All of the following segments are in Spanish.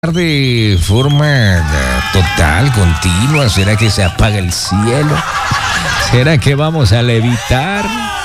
de forma total, continua? ¿Será que se apaga el cielo? ¿Será que vamos a levitar?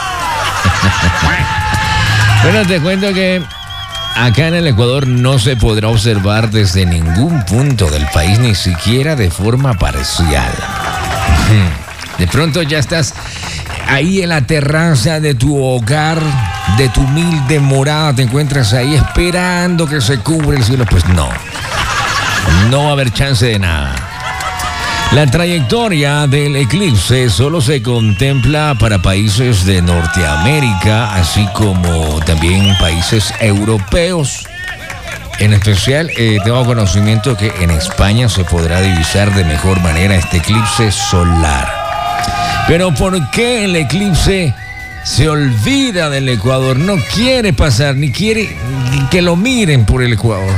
Bueno, te cuento que acá en el Ecuador no se podrá observar desde ningún punto del país, ni siquiera de forma parcial. De pronto ya estás ahí en la terraza de tu hogar, de tu humilde morada, te encuentras ahí esperando que se cubra el cielo. Pues no va a haber chance de nada. La trayectoria del eclipse solo se contempla para países de Norteamérica, así como también países europeos. En especial, tengo conocimiento que en España se podrá divisar de mejor manera este eclipse solar. Pero ¿por qué el eclipse se olvida del Ecuador? No quiere pasar, ni quiere que lo miren por el Ecuador.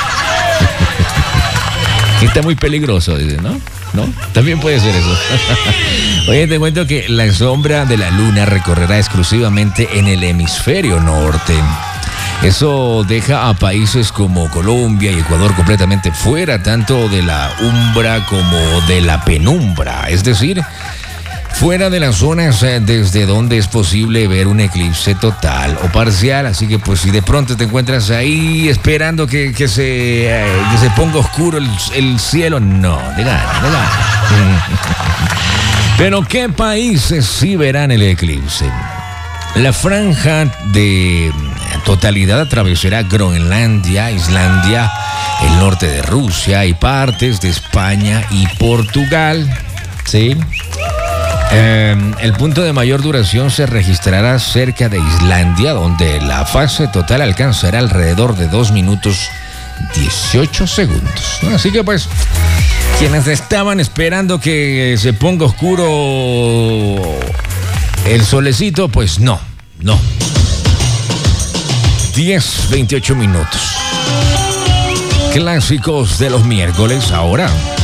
Está muy peligroso, dice, ¿no? ¿No? También puede ser eso. Oye, te cuento que la sombra de la luna recorrerá exclusivamente en el hemisferio norte. Eso deja a países como Colombia y Ecuador completamente fuera, tanto de la umbra como de la penumbra. Es decir, fuera de las zonas desde donde es posible ver un eclipse total o parcial. Así que pues si de pronto te encuentras ahí esperando que se ponga oscuro el cielo, no, de gana. Pero ¿qué países sí verán el eclipse? La franja de totalidad atravesará Groenlandia, Islandia, el norte de Rusia y partes de España y Portugal, ¿sí? El punto de mayor duración se registrará cerca de Islandia, donde la fase total alcanzará alrededor de 2 minutos 18 segundos. Así que pues, quienes estaban esperando que se ponga oscuro el solecito, pues no. 10:28 minutos. Clásicos de los miércoles ahora.